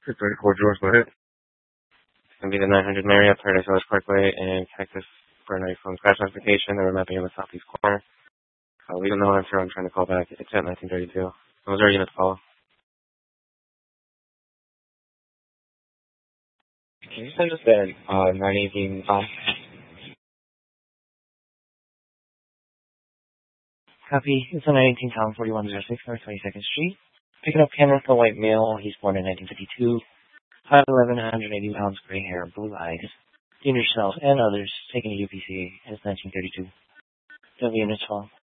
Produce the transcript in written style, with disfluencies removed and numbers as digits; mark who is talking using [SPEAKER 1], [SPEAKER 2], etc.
[SPEAKER 1] 334 George, go ahead. It's going to be the 900 Marriott, Paradise Village Parkway, in Texas for a night phone crash notification. They were mapping in the southeast corner. We don't know answer. I'm trying to call back. It's at 1932. Those are units follow. Can you send us that 918 call? Copy. It's a 918 Town 4106 North 22nd Street. Picking up Kenneth, a white male. He's born in 1952. 5'11", 180 pounds, gray hair, blue eyes. Junior self and others taking a UPC as 1932. W units follow.